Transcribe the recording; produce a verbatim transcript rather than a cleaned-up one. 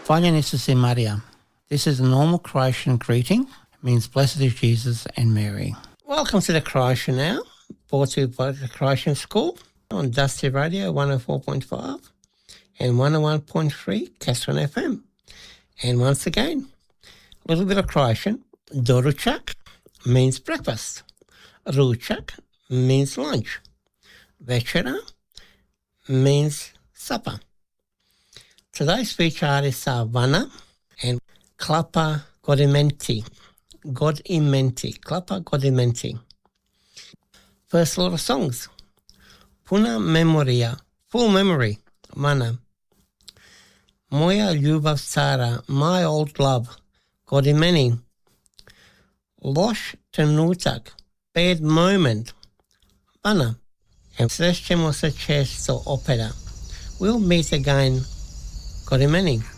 Fajanisus Maria. This is a normal Croatian greeting. It means blessed is Jesus and Mary. Welcome to the Croatian Now, brought to you by the Croatian School on Dusty Radio one oh four point five and one oh one point three Castron F M. And once again, a little bit of Croatian. Doručak means breakfast. Ručak means lunch. Večera means supper. Today's feature artists are Vana and Klapa Godimenti. Godimenti. Klapa Godimenti. First lot of songs. Puna memoria. Full memory. Vana. Moja ljubav stara. My old love. Godimeni. Loš trenutak. Bad moment. Vana. And srećemo se često opera. We'll meet again. Godimeni.